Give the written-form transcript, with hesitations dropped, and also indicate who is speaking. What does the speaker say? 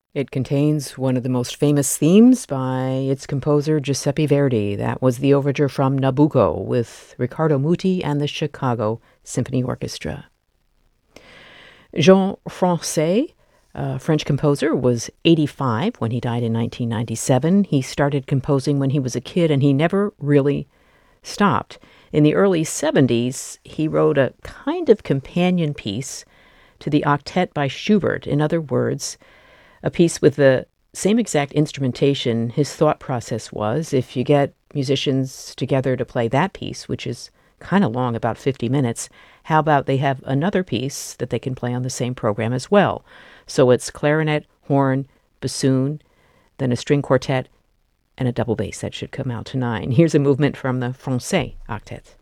Speaker 1: It contains one of the most famous themes by its composer Giuseppe Verdi. That was the overture from Nabucco with Riccardo Muti and the Chicago Symphony Orchestra. Jean Francais, a French composer, was 85 when he died in 1997. He started composing when he was a kid, and he never really stopped. In the early 70s, he wrote a kind of companion piece to the octet by Schubert. In other words, a piece with the same exact instrumentation. His thought process was, if you get musicians together to play that piece, which is kind of long, about 50 minutes, how about they have another piece that they can play on the same program as well? So it's clarinet, horn, bassoon, then a string quartet, and a double bass. That should come out to 9. Here's a movement from the Francais octet.